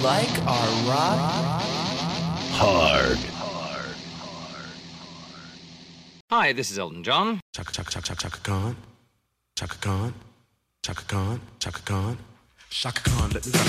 like our rock hard. Hi, this is Elton John. Chaka chaka chaka chaka Khan, Chaka Khan, Chaka Khan, Chaka Khan, Chaka Khan. Let me rock